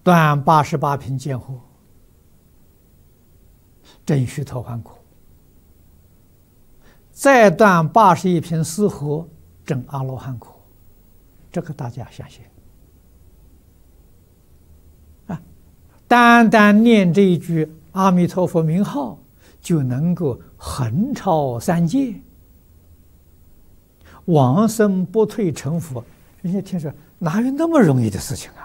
断88品见惑，证须陀洹果；再断81品思惑，证阿罗汉果。这个大家相信啊？单单念这一句阿弥陀佛名号，就能够横超三界，往生不退成佛。人家听说哪有那么容易的事情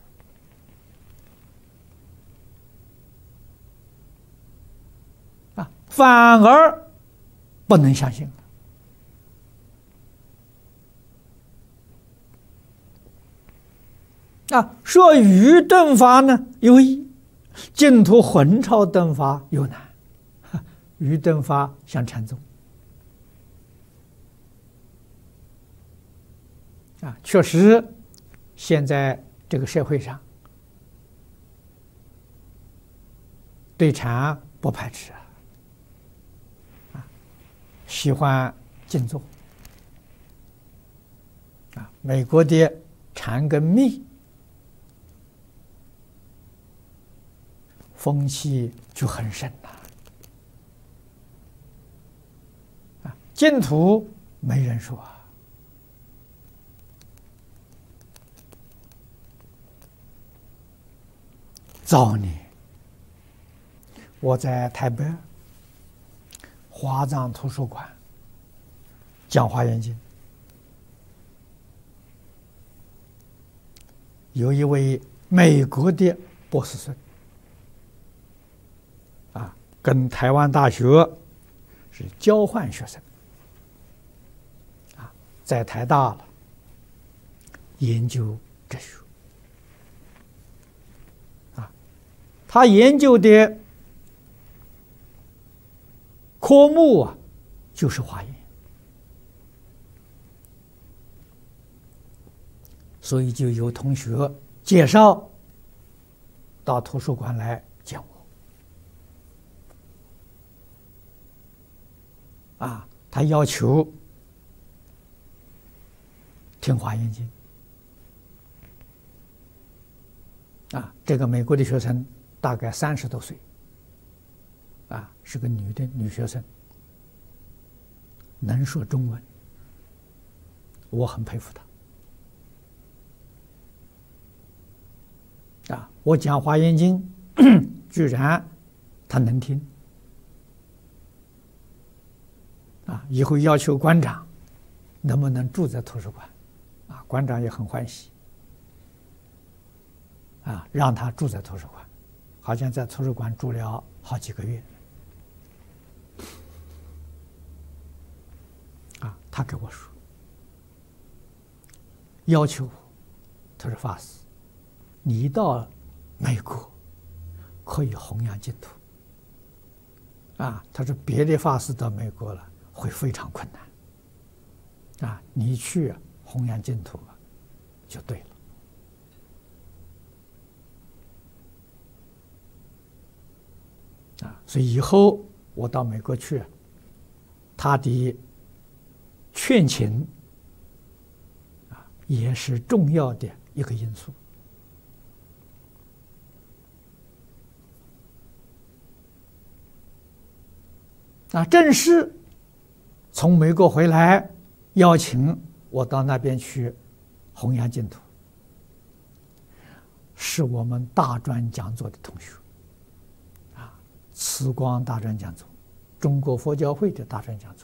啊？反而不能相信啊！说余顿法呢有易，净土混超顿法有难。余顿法像禅宗啊，确实，现在这个社会上对禅不排斥啊，喜欢静坐啊。美国的禅跟密风气就很盛啊，净土没人说啊。早年我在台北华藏图书馆讲华严经，有一位美国的博士生啊，跟台湾大学是交换学生啊，在台大了研究哲学。他研究的科目啊，就是华严，所以就有同学介绍到图书馆来见我啊，他要求听华严经啊。这个美国的学生大概30多岁，啊，是个女学生，能说中文，我很佩服她。啊，我讲华严经，居然她能听，啊，以后要求馆长能不能住在图书馆，啊，馆长也很欢喜，啊，让她住在图书馆。好像在图书馆住了好几个月，啊，他给我说，要求我，他说法师，你到美国可以弘扬净土，啊，他说别的法师到美国了会非常困难，啊，你去弘扬净土就对了。啊，所以以后我到美国去，他的劝请啊，也是重要的一个因素。啊，正是从美国回来，邀请我到那边去弘扬净土，是我们大专讲座的同学。慈光大专讲座，中国佛教会的大专讲座，